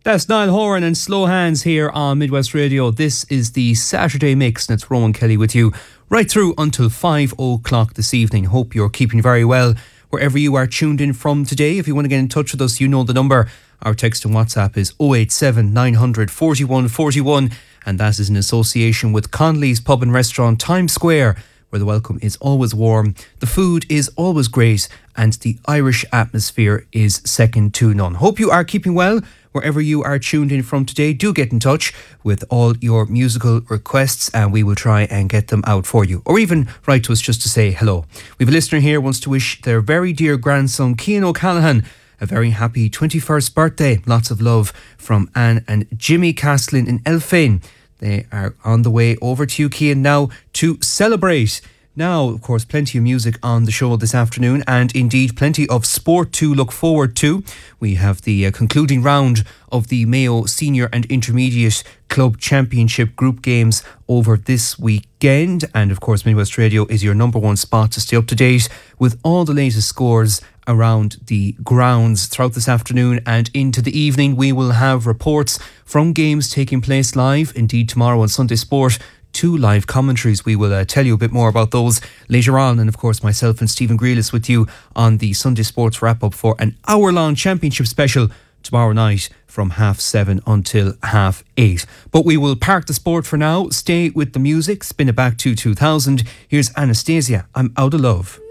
That's Niall Horan and Slow Hands here on Midwest Radio. This is the Saturday Mix, and it's Rowan Kelly with you right through until 5 o'clock this evening. Hope you're keeping very well wherever you are tuned in from today. If you want to get in touch with us, you know the number. Our text and WhatsApp is 087 900 41 41, and that is in association with Connolly's Pub and Restaurant, Times Square, where the welcome is always warm, the food is always great, and the Irish atmosphere is second to none. Hope you are keeping well wherever you are tuned in from today. Do get in touch with all your musical requests and we will try and get them out for you. Or even write to us just to say hello. We have a listener here who wants to wish their very dear grandson, Cian O'Callaghan, a very happy 21st birthday. Lots of love from Anne and Jimmy Castlin in Elfane. They are on the way over to you, Cian, now to celebrate. Now, of course, plenty of music on the show this afternoon, and indeed plenty of sport to look forward to. We have the concluding round of the Mayo Senior and Intermediate Club Championship group games over this weekend. And of course, Midwest Radio is your number one spot to stay up to date with all the latest scores around the grounds throughout this afternoon and into the evening. We will have reports from games taking place live. Indeed, tomorrow on Sunday Sport, 2 live commentaries. We will tell you a bit more about those later on. And of course, myself and Stephen Grealis with you on the Sunday Sports wrap-up for an hour-long championship special tomorrow night from 7:30 until 8:30. But we will park the sport for now, stay with the music, spin it back to 2000. Here's Anastasia, I'm Out of Love.